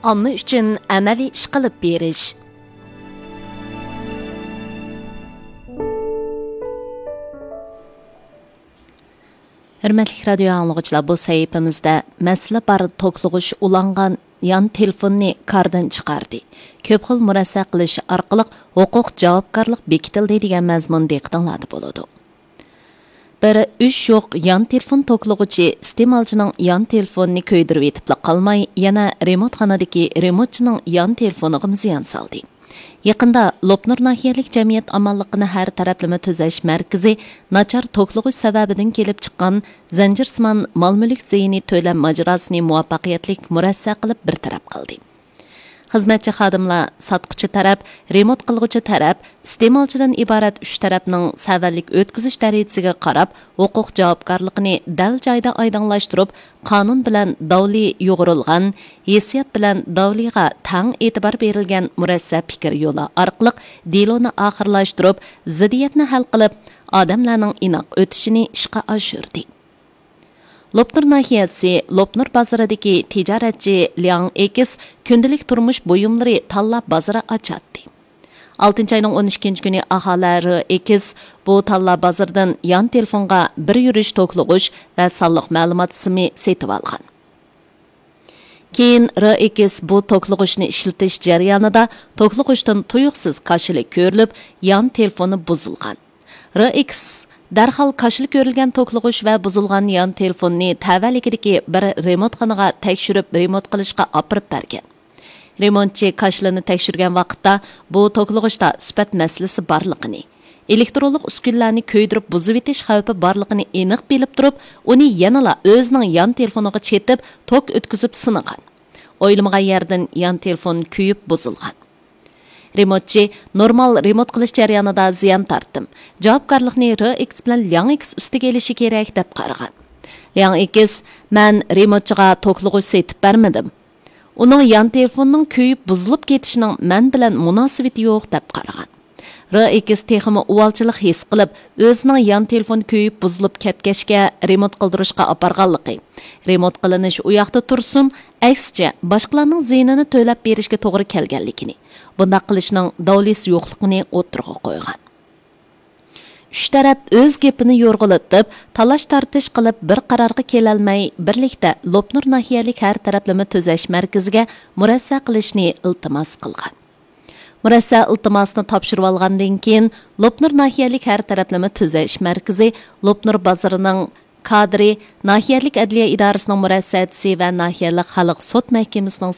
omma uchun amaliy ish qilib berish. Hürmetli radio anlıqçılar, bu sayfamızda məsələ bar to'qlig'ish ulangan yan telefonni kardan chiqardi. Ko'p xil murassa qilish orqali huquq javobgarlik bekitildi degan mazmun diqqatinglarda bo'ladi. Biri 3 yo'q yan telefon to'qlig'ichi iste'molchining yan telefonini ko'ydirib etib qolmay, yana remotxonadagi remotchining yan telefoniga ziyon soldi. Yaqında Lopnur nahiyalik jamiyat amalliqini har taraflama tuzash markazi nachar to'qlig'ish sababidan kelib chiqqan zanjirsimon mol-mulk ziyini to'lam majrosini muvaffaqiyatli murassa qilib bir taraf qildi. Xizmatchi xodimlar sotquchi taraf, remont qilg'uchi taraf, iste'molchidan iborat 3 tarafning savallik o'tkazish darajasiga qarab, huquq javobgarligini dal joyda oydinlashtirib, qonun bilan davli yo'g'rilgan, hissiyat bilan davliga tang e'tibor berilgan murassa fikr yo'li orqali deloni oxirlashtirib, ziddiyatni hal qilib, odamlarning inoq o'tishini ishga oshirdi. Lopnur nahiyasi Lopnur bozoridagi tijoratchi Liang Ekis kundalik turmush buyumlari tanlab bozori ochadi. 6 ayning 12 kuni aholari Ekis bu tanlab bozordan yan telefonga bir yurish to'qlig'ish va sonliq ma'lumot simi setib olgan. Keyin Ekis bu to'qlig'ishni ishlatish jarayonida to'qlig'ishdan tuyuqsiz qarshilik ko'rilib, yan telefoni buzilgan. Ekis darhol qarshilik ko'rilgan to'qlig'ish va buzilgan yan telefonni tavalligidagi bir remotxonaga tekshirib remont qilishga olib bergan. Remontchi qarshilikni tekshirgan vaqtda bu to'qlig'ishda sifat masalasi borligini, elektronlik uskunlarni ko'ydirib buzib etish xavfi borligini aniq bilib turib, uni yanala o'zining yan telefoniga chetib tok o'tkazib sinagan. O'ylamagan yerdan yan telefon kuyib buzilgan. Remontchi normal remont qilish jarayonida ziyon tortdim. Javobgarlikni X bilan Liang X ustiga elishi kerak deb qaragan. Liang X, "Men remontchiga to'qlig'ish setib bermadim. Uning yan telefonining kuyib buzilib ketishining men bilan munosabati yo'q" deb qaragan. X texmi uvalchilik his qilib, o'zining yan telefon kuyib buzilib ketgachga remont qildirishga oparganligi. Remont qilinish u yoqda tursin, aksicha boshqalarning ziynini to'lab berishga to'g'ri kelganligini, bunday qilishning davlisi yo'qligini o'tirg'a qo'ygan. 3 taraf o'z gapini yo'rg'ilatib, talash tartish qilib bir qarorga kelolmay, birlikda Lopnur nahiyalik har taraflama tuzash markaziga murassa qilishni iltimos qilgan. Murassa iltimosini topshirib olgandan keyin Lopnur nahiyalik har taraflama tuzash markazi Lopnur bozorining kadri, nahiyalik adliya idorasining murassatchisi va nahiyalik xalq sud mahkamasining